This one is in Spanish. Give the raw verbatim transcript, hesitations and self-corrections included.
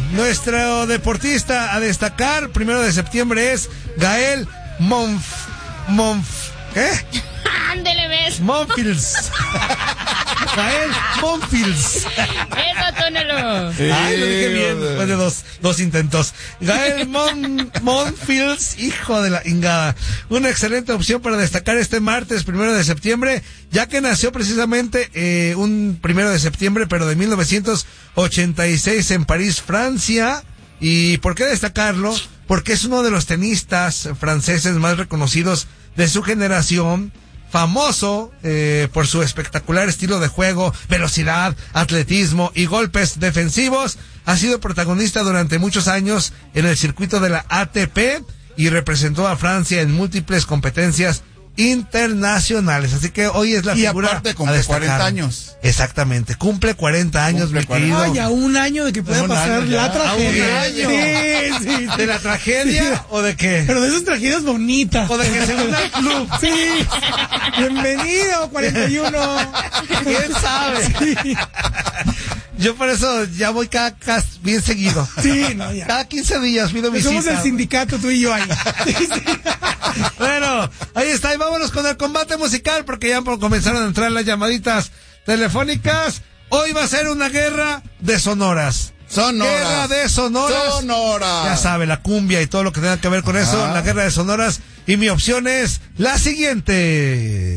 nuestro deportista a destacar, primero de septiembre, es Gael Monf... Monf... ¿Qué? Ándele, ves. Monfils. Gael Monfils. Eso, Tónelo. Ay, lo dije bien, después de dos, dos intentos. Gael Mon, Monfils, hijo de la ingada. Una excelente opción para destacar este martes, primero de septiembre, ya que nació precisamente eh, un primero de septiembre, pero de mil novecientos ochenta y seis en París, Francia. ¿Y por qué destacarlo? Porque es uno de los tenistas franceses más reconocidos de su generación, famoso eh, por su espectacular estilo de juego, velocidad, atletismo y golpes defensivos. Ha sido protagonista durante muchos años en el circuito de la A T P y representó a Francia en múltiples competencias internacionales. Así que hoy es la y figura aparte cumple cuarenta años. Exactamente, cumple cuarenta años, cumple mi querido. Ay, a un año de que pueda pasar la tragedia. ¿A un año? Sí, sí, sí. ¿De la tragedia sí. o de qué? Pero de esas tragedias bonitas. O de que se una al club. Sí. Bienvenido, cuarenta y uno. ¿Quién sabe? Sí. Yo por eso ya voy cada, cada bien seguido. Sí, no, ya. Cada quince días pido mi Somos cita. el sindicato, tú y yo ahí. Sí, sí. Bueno, ahí está, y vámonos con el combate musical, porque ya comenzaron a entrar las llamaditas telefónicas. Hoy va a ser una guerra de sonoras. Sonoras. Guerra de sonoras. Sonoras. Ya sabe, la cumbia y todo lo que tenga que ver con Ajá. eso, la guerra de sonoras. Y mi opción es la siguiente.